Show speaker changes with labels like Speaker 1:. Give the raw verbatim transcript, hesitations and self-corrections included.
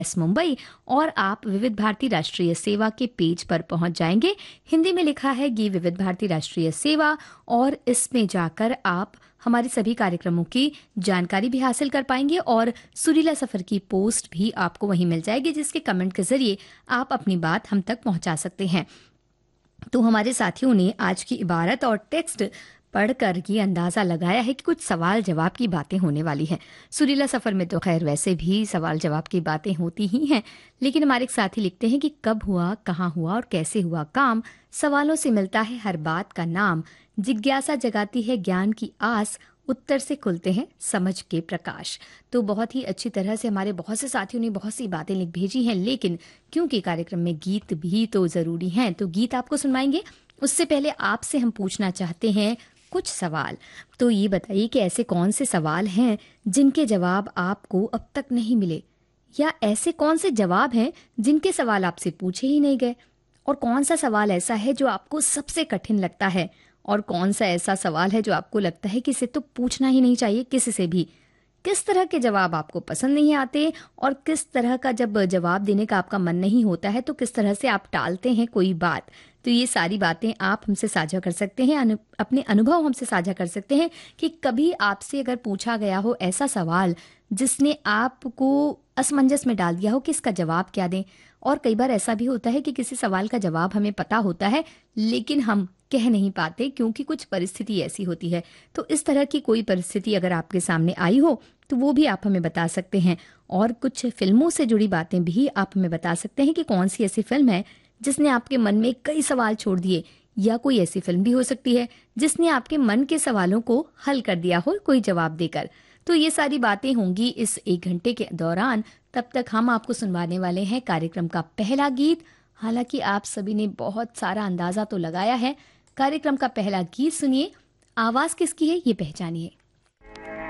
Speaker 1: S Mumbai और आप विविध भारती राष्ट्रीय सेवा के पेज पर पहुंच जाएंगे। हिंदी में लिखा है ये विविध भारती राष्ट्रीय सेवा, और इसमें जाकर आप हमारे सभी कार्यक्रमों की जानकारी भी हासिल कर पाएंगे और सुरीला सफर की पोस्ट भी आपको वहीं मिल जाएगी, जिसके कमेंट के जरिए आप अपनी बात हम तक पहुंचा सकते हैं। तो हमारे साथियों ने आज की इबारत और टेक्स्ट पढ़कर ये अंदाज़ा लगाया है कि कुछ सवाल जवाब की बातें होने वाली हैं। सुरीला सफ़र में तो खैर वैसे भी सवाल जवाब की बातें होती ही हैं, लेकिन हमारे एक साथी लिखते हैं कि कब हुआ, कहाँ हुआ और कैसे हुआ काम, सवालों से मिलता है हर बात का नाम, जिज्ञासा जगाती है ज्ञान की आस, उत्तर से खुलते हैं समझ के प्रकाश। तो बहुत ही अच्छी तरह से हमारे बहुत से साथियों ने बहुत सी बातें लिख भेजी हैं, लेकिन क्योंकि कार्यक्रम में गीत भी तो ज़रूरी हैं, तो गीत आपको सुनवाएंगे। उससे पहले आपसे हम पूछना चाहते हैं कुछ सवाल। तो ये बताइए कि ऐसे कौन से सवाल हैं जिनके जवाब आपको अब तक नहीं मिले, या ऐसे कौन से जवाब हैं जिनके सवाल आपसे पूछे ही नहीं गए, और कौन सा सवाल ऐसा है जो आपको सबसे कठिन लगता है, और कौन सा ऐसा सवाल है जो आपको लगता है कि इसे तो पूछना ही नहीं चाहिए किसी से भी। किस तरह के जवाब आपको पसंद नहीं आते, और किस तरह का जब जवाब देने का आपका मन नहीं होता है तो किस तरह से आप टालते हैं कोई बात। तो ये सारी बातें आप हमसे साझा कर सकते हैं, अनु, अपने अनुभव हमसे साझा कर सकते हैं कि कभी आपसे अगर पूछा गया हो ऐसा सवाल जिसने आपको असमंजस में डाल दिया हो कि इसका जवाब क्या दें। और कई बार ऐसा भी होता है कि किसी सवाल का जवाब हमें पता होता है लेकिन हम कह नहीं पाते क्योंकि कुछ परिस्थिति ऐसी होती है। तो इस तरह की कोई परिस्थिति अगर आपके सामने आई हो तो वो भी आप हमें बता सकते हैं। और कुछ फिल्मों से जुड़ी बातें भी आप हमें बता सकते हैं कि कौन सी ऐसी फिल्म है जिसने आपके मन में कई सवाल छोड़ दिए, या कोई ऐसी फिल्म भी हो सकती है जिसने आपके मन के सवालों को हल कर दिया हो कोई जवाब देकर। तो ये सारी बातें होंगी इस एक घंटे के दौरान। तब तक हम आपको सुनवाने वाले हैं कार्यक्रम का पहला गीत। हालांकि आप सभी ने बहुत सारा अंदाजा तो लगाया है। कार्यक्रम का पहला गीत सुनिए, आवाज किसकी है ये पहचानिए।